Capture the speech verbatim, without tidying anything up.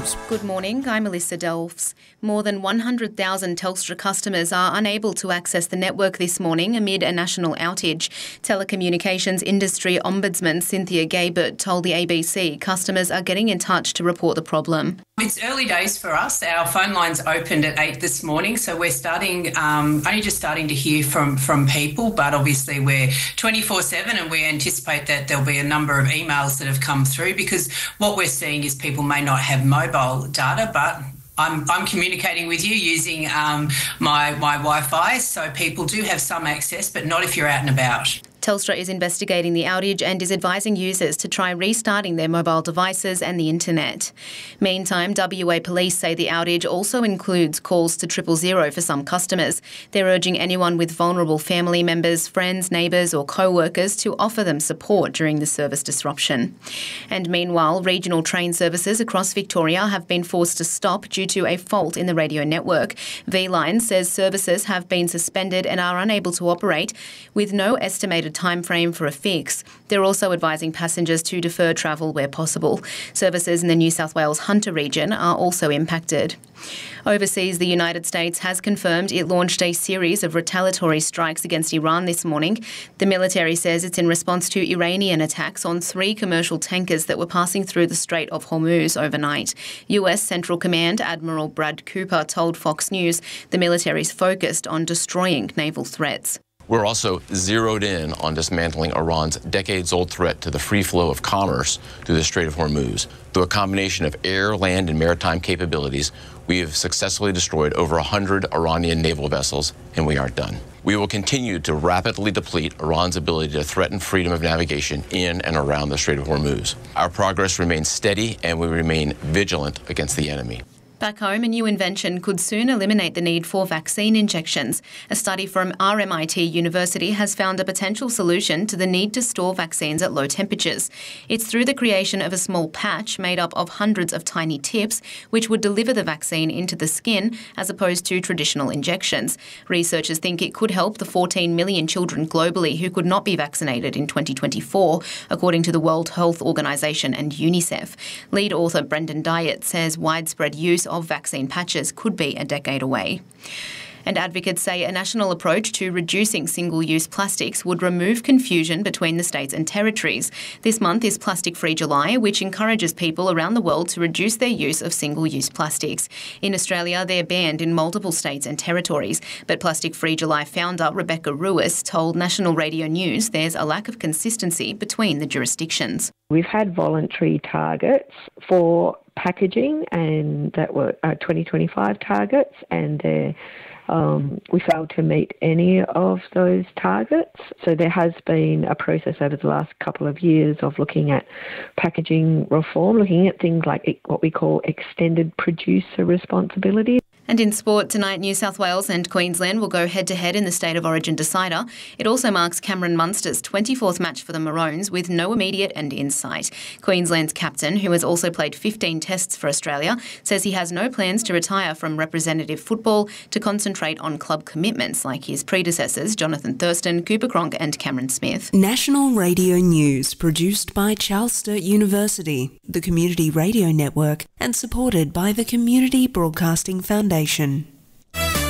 News. Good morning, I'm Melissa Delves. More than one hundred thousand Telstra customers are unable to access the network this morning amid a national outage. Telecommunications Industry Ombudsman Cynthia Gaybert told the A B C customers are getting in touch to report the problem. It's early days for us. Our phone lines opened at eight this morning, so we're starting, um, only just starting to hear from, from people, but obviously we're twenty-four seven and we anticipate that there'll be a number of emails that have come through, because what we're seeing is people may not have mobile data, but I'm, I'm communicating with you using um, my, my Wi-Fi, so people do have some access, but not if you're out and about. Telstra is investigating the outage and is advising users to try restarting their mobile devices and the internet. Meantime, W A Police say the outage also includes calls to triple zero for some customers. They're urging anyone with vulnerable family members, friends, neighbours or co-workers to offer them support during the service disruption. And meanwhile, regional train services across Victoria have been forced to stop due to a fault in the radio network. V-Line says services have been suspended and are unable to operate with no estimated time frame for a fix. They're also advising passengers to defer travel where possible. Services in the New South Wales Hunter region are also impacted. Overseas, the United States has confirmed it launched a series of retaliatory strikes against Iran this morning. The military says it's in response to Iranian attacks on three commercial tankers that were passing through the Strait of Hormuz overnight. U S Central Command Admiral Brad Cooper told Fox News the military's focused on destroying naval threats. We're also zeroed in on dismantling Iran's decades-old threat to the free flow of commerce through the Strait of Hormuz. Through a combination of air, land, and maritime capabilities, we have successfully destroyed over one hundred Iranian naval vessels, and we aren't done. We will continue to rapidly deplete Iran's ability to threaten freedom of navigation in and around the Strait of Hormuz. Our progress remains steady, and we remain vigilant against the enemy. Back home, a new invention could soon eliminate the need for vaccine injections. A study from R M I T University has found a potential solution to the need to store vaccines at low temperatures. It's through the creation of a small patch made up of hundreds of tiny tips, which would deliver the vaccine into the skin as opposed to traditional injections. Researchers think it could help the fourteen million children globally who could not be vaccinated in twenty twenty-four, according to the World Health Organization and UNICEF. Lead author Brendan Dyatt says widespread use of vaccine patches could be a decade away. And advocates say a national approach to reducing single-use plastics would remove confusion between the states and territories. This month is Plastic Free July, which encourages people around the world to reduce their use of single-use plastics. In Australia, they're banned in multiple states and territories, but Plastic Free July founder Rebecca Ruiz told National Radio News there's a lack of consistency between the jurisdictions. We've had voluntary targets for packaging, and that were uh, twenty twenty-five targets, and they're Um, we failed to meet any of those targets. So there has been a process over the last couple of years of looking at packaging reform, looking at things like what we call extended producer responsibility. And in sport tonight, New South Wales and Queensland will go head-to-head in the State of Origin decider. It also marks Cameron Munster's twenty-fourth match for the Maroons with no immediate end in sight. Queensland's captain, who has also played fifteen tests for Australia, says he has no plans to retire from representative football to concentrate on club commitments like his predecessors, Jonathan Thurston, Cooper Cronk and Cameron Smith. National Radio News, produced by Charles Sturt University, the Community Radio Network, and supported by the Community Broadcasting Foundation.